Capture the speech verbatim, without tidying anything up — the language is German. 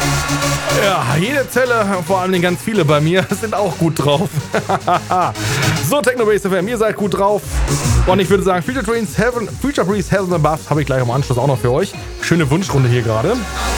Ja, jede Zelle, vor allem ganz viele bei mir, sind auch gut drauf. So, Technobase F M, ihr seid gut drauf. Und ich würde sagen, Future Breeze Heaven, Future Breeze Heaven Above habe ich gleich im Anschluss auch noch für euch. Schöne Wunschrunde hier gerade.